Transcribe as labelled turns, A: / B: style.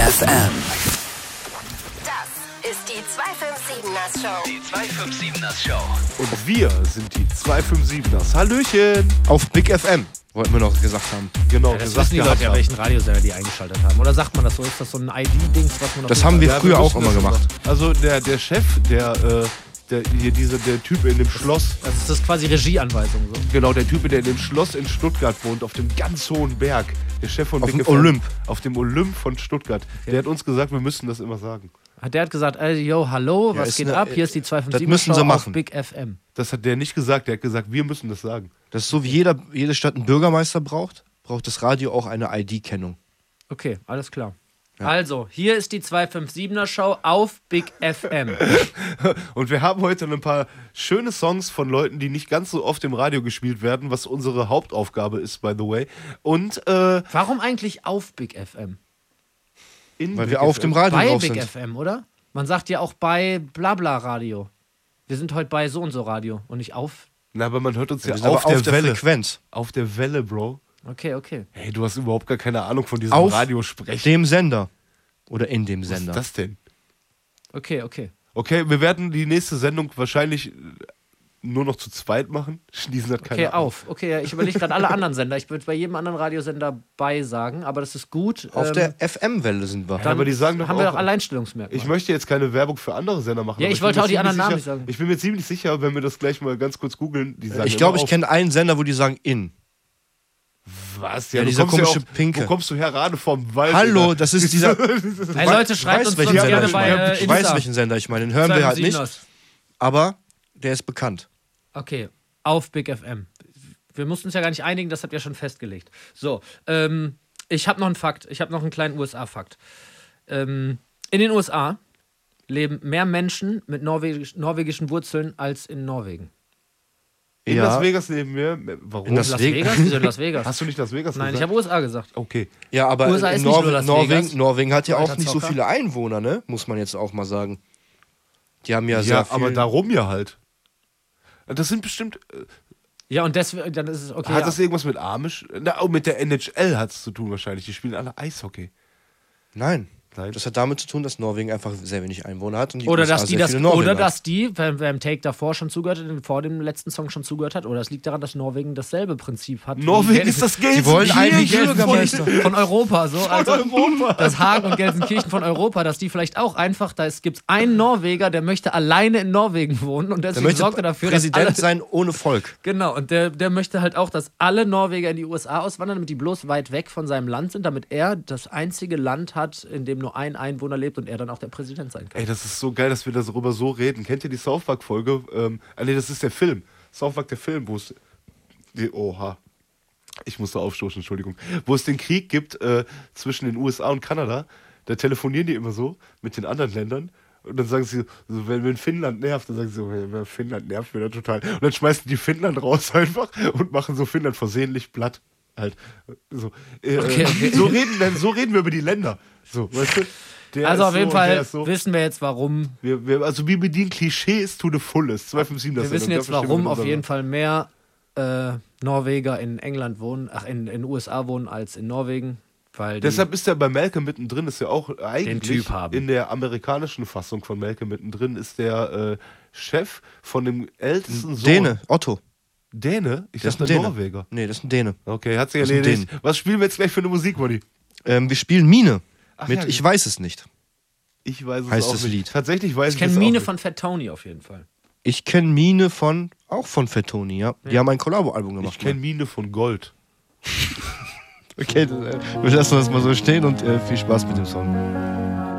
A: FM.
B: Das ist die 257ers Show.
A: Die 257ers Show.
C: Und wir sind die 257ers. Hallöchen!
D: Auf Big FM, wollten wir noch gesagt haben.
C: Genau,
E: Ja, das
C: gesagt
E: wissen die
C: gehabt
E: Leute ja,
C: haben.
E: welchen Radiosender die eingeschaltet haben. Oder sagt man das so? Ist das so ein ID-Dings, was man auf
D: Das
E: jeden
D: haben
E: Fall-
D: wir
C: Ja,
D: früher auch
C: müssen
D: immer
C: das
D: gemacht.
C: Also der Chef, der Typ in dem Schloss,
E: Also ist das quasi Regieanweisung so.
C: genau, der Typ, der in dem Schloss in Stuttgart wohnt, auf dem ganz hohen Berg, der Chef von
D: Auf
C: Big
D: dem
C: FM,
D: Olymp.
C: auf dem Olymp von Stuttgart, der hat uns gesagt, wir müssen das immer sagen.
E: Der hat gesagt, yo, hallo,
D: Ja,
E: was
D: ist
E: geht
D: eine-
E: ab? Hier ist die 257
D: das müssen sie
E: Show
D: machen.
E: auf Big FM.
C: Das hat der nicht gesagt, der hat gesagt, wir müssen das sagen.
D: Das ist so, wie jede Stadt einen Bürgermeister braucht das Radio auch eine ID-Kennung.
E: Okay, alles klar. Also, hier ist die 257er Show auf Big FM.
C: Und wir haben heute ein paar schöne Songs von Leuten, die nicht ganz so oft im Radio gespielt werden, was unsere Hauptaufgabe ist, by the way. Und
E: Warum eigentlich auf Big FM?
C: in
D: Weil
C: Big
D: wir auf
C: FM.
D: dem Radio
E: Bei
D: drauf
E: Big
D: sind.
E: FM, oder? Man sagt ja auch bei Blabla Radio. Wir sind heute bei so und so Radio und nicht auf.
C: Na, aber man hört uns
D: Wir
C: ja
D: sind
C: auf
D: aber
C: der Welle.
D: Frequenz.
C: Auf der Welle, Bro.
E: Okay, okay.
C: Hey, du hast überhaupt gar keine Ahnung von diesem
D: Auf
C: Radiosprechen.
D: dem Sender. Oder in dem
C: Was ist
D: Sender.
C: das denn?
E: Okay, okay.
C: Okay, wir werden die nächste Sendung wahrscheinlich nur noch zu zweit machen. Schließen hat keine
E: Okay,
C: Ahnung.
E: auf. Okay, ja, ich überlege gerade alle anderen Sender. Ich würde bei jedem anderen Radiosender bei sagen, aber das ist gut.
D: Auf der FM-Welle sind wir.
E: dann
C: aber die sagen doch
E: haben wir
C: auch-
E: doch Alleinstellungsmerkmal.
C: Ich möchte jetzt keine Werbung für andere Sender machen.
E: Ja,
C: aber
E: ich wollte
C: bin mir
E: auch die anderen
C: ziemlich
E: Namen
C: sicher-
E: nicht sagen.
C: Ich bin mir ziemlich sicher, wenn wir das gleich mal ganz kurz googeln, die sagen
D: Ich glaube,
C: immer
D: ich kenne einen Sender, wo die sagen in.
C: Was?
D: Ja,
C: du
D: dieser
C: kommst
D: komische
C: auch,
D: Pinke.
C: Wo kommst du her? Gerade vom Wald.
D: Hallo,
C: Alter.
D: das ist dieser.
E: Hey Leute, schreibt uns
D: welchen
E: sonst
D: Sender
E: gerne
D: ich
E: bei
D: meine. Ich
E: Insta.
D: weiß, welchen Sender ich meine. Den hören wir halt nicht.
E: 257ers.
D: Aber der ist bekannt.
E: Okay, auf Big FM. Wir mussten uns ja gar nicht einigen, das habt ihr schon festgelegt. So, ich habe noch einen Fakt. Ich habe noch einen kleinen USA-Fakt. In den USA leben mehr Menschen mit norwegischen Wurzeln als in Norwegen.
C: In
D: Ja.
C: Las Vegas leben wir. Warum?
D: In Las
E: Las
D: Vegas?
E: Vegas? Wieso in Las Vegas?
C: Hast du nicht Las Vegas
E: Nein, ich
C: gesagt?
E: habe USA gesagt.
C: Okay.
D: Ja, aber
E: USA ist nicht nur Las Vegas.
D: Norwegen hat ja auch
E: Alter
D: nicht so
E: Zocker.
D: viele Einwohner, ne? Muss man jetzt auch mal sagen. Die haben ja sehr
C: Ja,
D: viel.
C: aber darum ja halt. Das sind bestimmt.
E: Ja, und deswegen, dann ist es okay.
C: Hat
E: ja.
C: das irgendwas mit Amish? Na, oh, mit der NHL hat es zu tun wahrscheinlich. Die spielen alle Eishockey.
D: Nein.
C: Nein.
D: Das hat damit zu tun, dass Norwegen einfach sehr wenig Einwohner hat und die
E: Oder
D: USA
E: dass die
D: sehr
E: das,
D: viele Norweger
E: oder
D: hat.
E: dass die, wer im Take davor schon zugehört hat, vor dem letzten Song schon zugehört hat, oder es liegt daran, dass Norwegen dasselbe Prinzip hat.
C: Norwegen ist das Geld.
D: Die wollen einen
E: Gelsenkirchen
D: Bürgermeister.
E: von Europa, so. Also,
C: Europa.
E: das Hagen und Gelsenkirchen von Europa, dass die vielleicht auch einfach, da gibt es einen Norweger, der möchte alleine in Norwegen wohnen und
D: Der
E: deswegen
D: möchte
E: sorgt er dafür, dass
D: Präsident
E: alle,
D: sein ohne Volk.
E: genau, und der möchte halt auch, dass alle Norweger in die USA auswandern, damit die bloß weit weg von seinem Land sind, damit er das einzige Land hat, in dem nur ein Einwohner lebt und er dann auch der Präsident sein kann.
C: Ey, das ist so geil, dass wir darüber so reden. Kennt ihr die South Park-Folge? Nee, das ist der Film. South Park, der Film, wo es. Oha. Ich musste aufstoßen, Entschuldigung. Wo es den Krieg gibt zwischen den USA und Kanada. Da telefonieren die immer so mit den anderen Ländern. Und dann sagen sie, so, wenn Finnland nervt, dann sagen sie so, hey, Finnland nervt mir da total. Und dann schmeißen die Finnland raus einfach und machen so Finnland versehentlich platt. Halt. So,
E: Okay.
C: so reden wir über die Länder. So, weißt du? Der
E: Also
C: ist
E: auf jeden
C: so und der
E: Fall
C: ist so.
E: wissen wir jetzt, warum.
C: Also wir bedienen Klischees to the fullest. 257
E: Wir wissen jetzt, warum auf jeden Fall mehr Norweger in England wohnen, in den USA wohnen als in Norwegen. Weil die,
C: Deshalb ist er bei Malcolm mittendrin, ist ja auch eigentlich
E: Typ haben.
C: in der amerikanischen Fassung von Malcolm mittendrin, ist der Chef von dem ältesten Sohn.
D: Däne, Otto.
C: Däne? Ich
D: Das ist
C: dachte
D: ein Däne.
C: Norweger.
D: Nee, das ist ein Däne.
C: Okay, hat sich
D: Das ist ein
C: erledigt.
D: Däne.
C: Was spielen wir jetzt gleich für eine Musik, Buddy?
D: Wir spielen Mine.
C: Ach
D: Mit
C: ja,
D: Ich weiß es nicht.
C: Ich weiß es
D: Heißt
C: auch
D: das
C: nicht.
D: Lied.
C: Tatsächlich weiß
E: ich
C: ich
E: kenne
C: es auch
E: Mine
C: nicht.
E: von Fat Tony auf jeden Fall.
D: Ich kenne Mine auch von Fettoni, ja. Die haben ein Kollabo-Album gemacht.
C: Ich kenne Mine von Gold.
D: Okay, wir lassen das mal so stehen und viel Spaß mit dem Song.